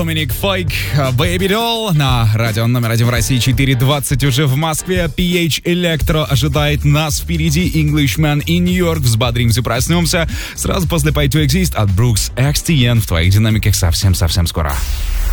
Доминик Файк, Baby Doll на радио номер 1 в России, 4:20 уже в Москве. PH Electro ожидает нас впереди. Englishman in New York. Взбодримся, проснемся. Сразу после Pay to Exist от Brooks XTN в твоих динамиках совсем-совсем скоро.